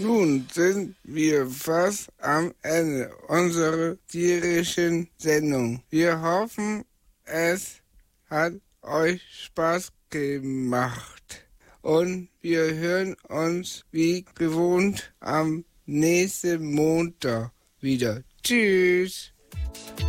Nun sind wir fast am Ende unserer tierischen Sendung. Wir hoffen, es hat euch Spaß gemacht. Und wir hören uns wie gewohnt am nächsten Montag wieder. Tschüss.